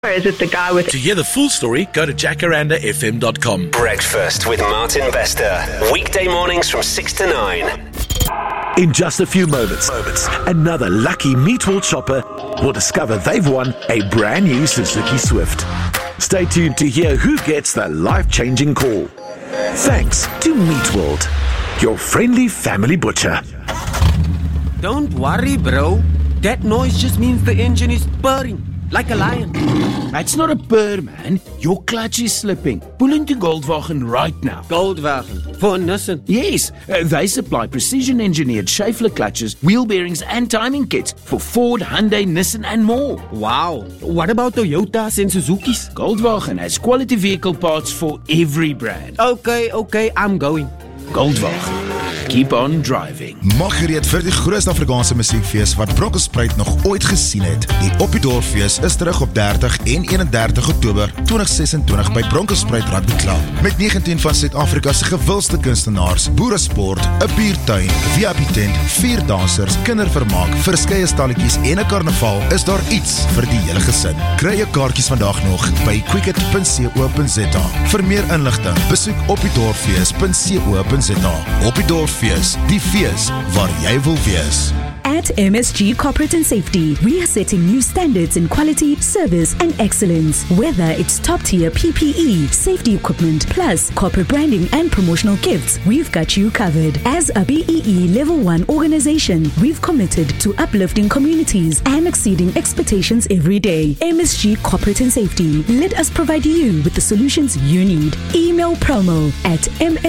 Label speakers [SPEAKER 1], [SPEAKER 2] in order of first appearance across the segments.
[SPEAKER 1] Or is it the guy with...
[SPEAKER 2] To hear the full story, go to jacarandafm.com.
[SPEAKER 3] Breakfast with Martin Bester. Weekday mornings from 6 to 9.
[SPEAKER 2] In just a few moments, another lucky Meatworld shopper will discover they've won a brand new Suzuki Swift. Stay tuned to hear who gets the life-changing call. Thanks to Meatworld, your friendly family butcher.
[SPEAKER 4] Don't worry, bro. That noise just means the engine is purring. Like a lion.
[SPEAKER 5] That's not a purr, man. Your clutch is slipping. Pull into Goldwagen right now.
[SPEAKER 4] Goldwagen? For Nissan?
[SPEAKER 5] Yes, they supply precision-engineered Schaeffler clutches, wheel bearings and timing kits for Ford, Hyundai, Nissan and more.
[SPEAKER 4] Wow. What about Toyotas and Suzuki's?
[SPEAKER 5] Goldwagen has quality vehicle parts for every brand.
[SPEAKER 4] Okay, I'm going.
[SPEAKER 5] Goldwagen. Keep on driving.
[SPEAKER 6] Maak gereed vir die grootste Afrikaanse musiekfees wat Bronkhorstspruit nog ooit gesien het. Die Oppiedorffees is terug op 30 en 31 Oktober 2026 by Bronkhorstspruit Rugby Club. Met 19 van Suid-Afrika's gewildste kunstenaars, boeresport, 'n biertuin, VIP-tent, 4 dansers, kindervermaak, verskeie stalletjies en 'n karnaval, is daar iets vir die hele gesin. Kry jou kaartjies vandag nog by quicket.co.za. Vir meer inligting, besoek oppiedorffees.co.za. Oppiedorffees, die fees waar jy wil wees.
[SPEAKER 7] At MSG Corporate and Safety, we are setting new standards in quality, service and excellence. Whether it's top-tier PPE, safety equipment, plus corporate branding and promotional gifts, we've got you covered. As a BEE Level 1 organization, we've committed to uplifting communities and exceeding expectations every day. MSG Corporate and Safety, let us provide you with the solutions you need. Email promo at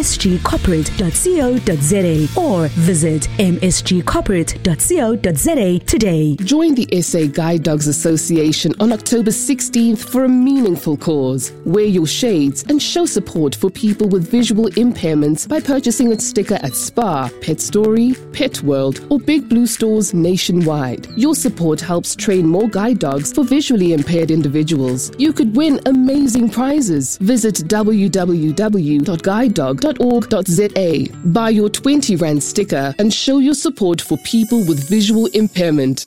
[SPEAKER 7] msgcorporate.co.za or visit msgcorporate.co.za today.
[SPEAKER 8] Join the SA Guide Dogs Association on October 16th for a meaningful cause. Wear your shades and show support for people with visual impairments by purchasing a sticker at Spar, Pet Story, Pet World, or Big Blue stores nationwide. Your support helps train more guide dogs for visually impaired individuals. You could win amazing prizes. Visit www.guidedog.org.za. Buy your 20 Rand sticker and show your support for people with visual impairment.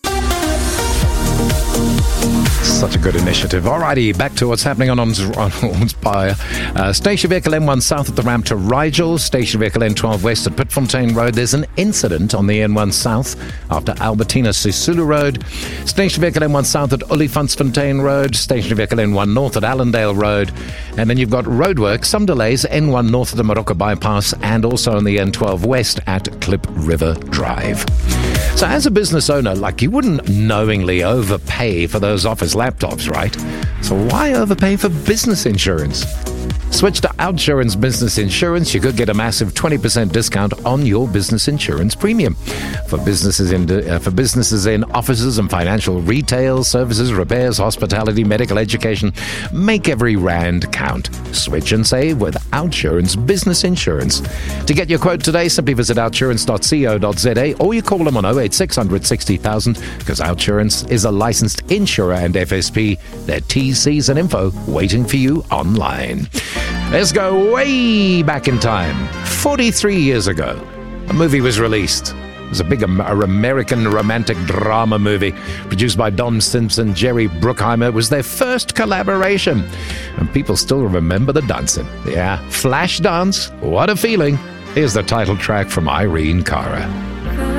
[SPEAKER 9] Such a good initiative. Alrighty, back to what's happening on Spire. Station vehicle N1 south at the ramp to Rigel. Station vehicle N12 west at Pitfontein Road. There's an incident on the N1 south after Albertina Sisulu Road. Station vehicle N1 south at Olifantsfontein Road. Station vehicle N1 north at Allendale Road. And then you've got roadwork, some delays, N1 north of the Morocco bypass and also on the N12 west at Klip River Drive. So as a business owner, you wouldn't knowingly overpay for those office laptops, right? So why overpay for business insurance? Switch to OUTsurance Business Insurance. You could get a massive 20% discount on your business insurance premium. For businesses in offices and financial retail, services, repairs, hospitality, medical education, make every rand count. Switch and save with OUTsurance Business Insurance. To get your quote today, simply visit outsurance.co.za or you call them on 08600 60,000 because OUTsurance is a licensed insurer and FSP. Their T's and info waiting for you online. Let's go way back in time. 43 years ago, a movie was released. It was a big American romantic drama movie produced by Don Simpson, Jerry Bruckheimer. It was their first collaboration. And people still remember the dancing. Yeah, Flash Dance, what a feeling. Here's the title track from Irene Cara.